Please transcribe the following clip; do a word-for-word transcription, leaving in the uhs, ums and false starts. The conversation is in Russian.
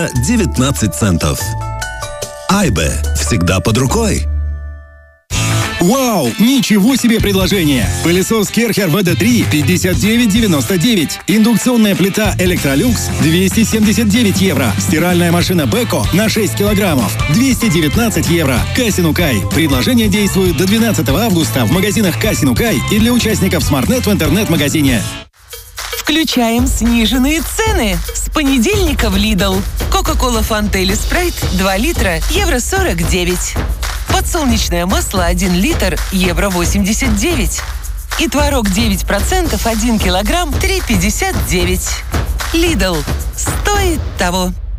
девятнадцать центов. Айбе. Всегда под рукой. Вау! Ничего себе предложение! Пылесос Керхер вэ дэ три пятьдесят девять девяносто девять. Индукционная плита Электролюкс двести семьдесят девять евро. Стиральная машина Беко на шесть килограммов двести девятнадцать евро. Касину Кай. Предложение действует до двенадцатого августа в магазинах Касину Кай и для участников SmartNet в интернет-магазине. Включаем сниженные цены. С понедельника в Lidl. Кока-кола Фанта или Спрайт два литра, евро сорок девять. Подсолнечное масло один литр, евро восемьдесят девять. И творог девять процентов один килограмм, три пятьдесят девять. Lidl. Стоит того.